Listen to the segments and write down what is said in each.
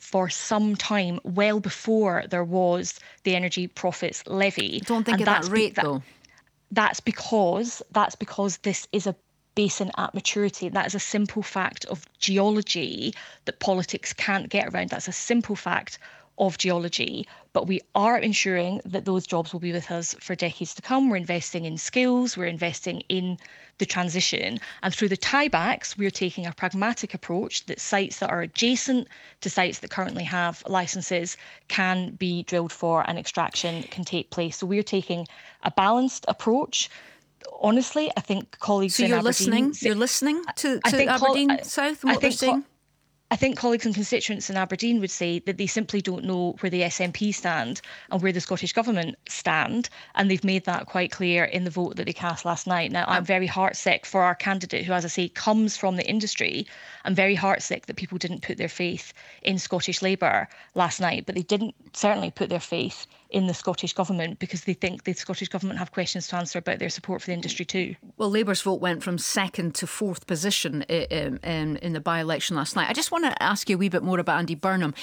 for some time, well before there was the Energy Profits Levy. I don't think And at that rate, though. That's because this is a basin at maturity. That is a simple fact of geology that politics can't get around. That's a simple fact of geology. But we are ensuring that those jobs will be with us for decades to come. We're investing in skills, we're investing in the transition. And through the tiebacks, we're taking a pragmatic approach that sites that are adjacent to sites that currently have licenses can be drilled for and extraction can take place. So we're taking a balanced approach. Honestly, I think colleagues in Aberdeen... You're listening to Aberdeen South and what they're saying? I think colleagues and constituents in Aberdeen would say that they simply don't know where the SNP stand and where the Scottish Government stand. And they've made that quite clear in the vote that they cast last night. Now, I'm very heartsick for our candidate, who, as I say, comes from the industry. I'm very heartsick that people didn't put their faith in Scottish Labour last night, but they didn't certainly put their faith in the Scottish Government because they think the Scottish Government have questions to answer about their support for the industry too. Well, Labour's vote went from second to fourth position in the by-election last night. I just want to ask you a wee bit more about Andy Burnham.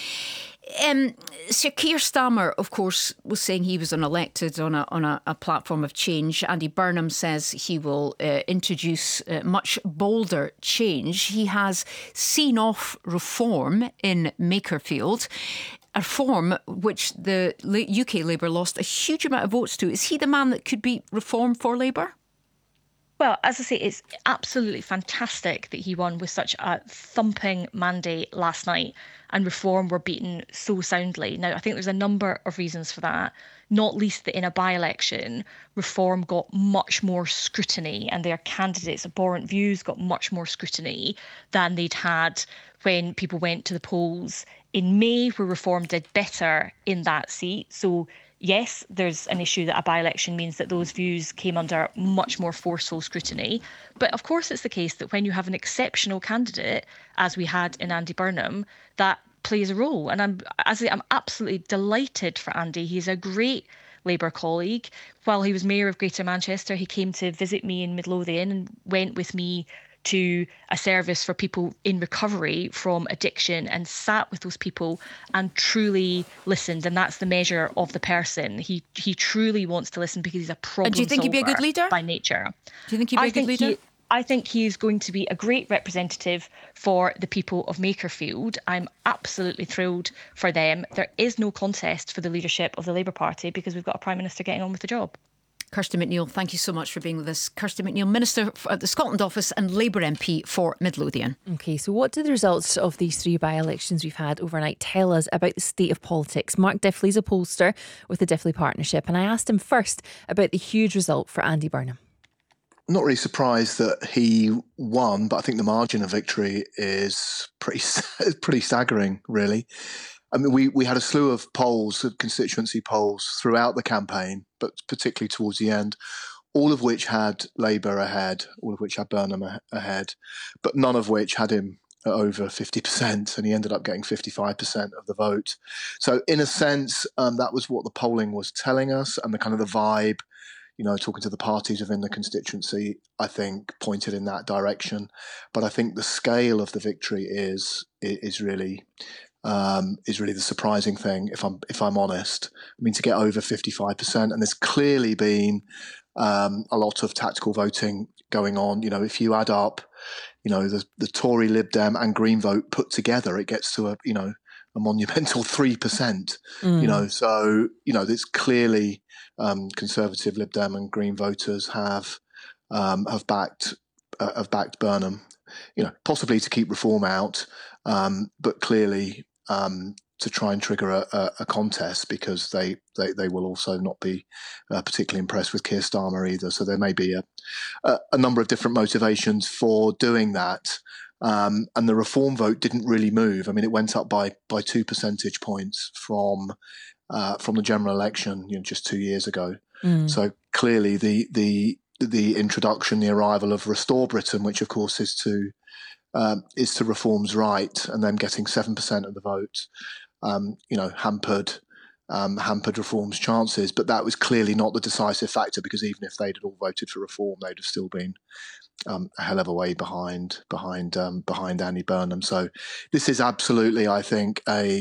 Sir Keir Starmer, of course, was saying he was unelected on a platform of change. Andy Burnham says he will introduce much bolder change. He has seen off reform in Makerfield, a reform which the UK Labour lost a huge amount of votes to. Is he the man that could be reform for Labour? Well, as I say, it's absolutely fantastic that he won with such a thumping mandate last night and Reform were beaten so soundly. Now, I think there's a number of reasons for that, not least that in a by-election, Reform got much more scrutiny and their candidates' abhorrent views got much more scrutiny than they'd had when people went to the polls in May, where Reform did better in that seat. So yes, there's an issue that a by-election means that those views came under much more forceful scrutiny. But of course, it's the case that when you have an exceptional candidate, as we had in Andy Burnham, that plays a role. And I'm absolutely delighted for Andy. He's a great Labour colleague. While he was Mayor of Greater Manchester, he came to visit me in Midlothian and went with me to a service for people in recovery from addiction and sat with those people and truly listened. And that's the measure of the person. He truly wants to listen because he's a problem solver. Do you think he'd be a good leader by nature? Do you think he'd be a good leader? I think he's going to be a great representative for the people of Makerfield. I'm absolutely thrilled for them. There is no contest for the leadership of the Labour Party because we've got a Prime Minister getting on with the job. Kirsty McNeil, thank you so much for being with us. Kirsty McNeil, Minister at the Scotland Office and Labour MP for Midlothian. OK, so what do the results of these three by-elections we've had overnight tell us about the state of politics? Mark Diffley's a pollster with the Diffley Partnership, and I asked him first about the huge result for Andy Burnham. Not really surprised that he won, but I think the margin of victory is pretty staggering, really. I mean, we had a slew of polls, constituency polls throughout the campaign, but particularly towards the end, all of which had Labour ahead, all of which had Burnham ahead, but none of which had him at over 50%, and he ended up getting 55% of the vote. So in a sense, that was what the polling was telling us, and the kind of the vibe, you know, talking to the parties within the constituency, I think pointed in that direction. But I think the scale of the victory is really the surprising thing, if I'm honest. I mean, to get over 55%, and there's clearly been a lot of tactical voting going on. You know, if you add up, you know, the Tory, Lib Dem, and Green vote put together, it gets to a monumental 3%. You know, so you know, there's clearly Conservative, Lib Dem, and Green voters have backed Burnham. You know, possibly to keep Reform out, but clearly to try and trigger a contest, because they will also not be particularly impressed with Keir Starmer either. So there may be a number of different motivations for doing that. And the Reform vote didn't really move. I mean, it went up by 2 percentage points from the general election, you know, just 2 years ago. So clearly the introduction, the arrival of Restore Britain, which of course is to Reform's right, and them getting 7% of the vote, you know, hampered Reform's chances. But that was clearly not the decisive factor, because even if they'd all voted for Reform, they'd have still been a hell of a way behind Andy Burnham. So this is absolutely, I think, a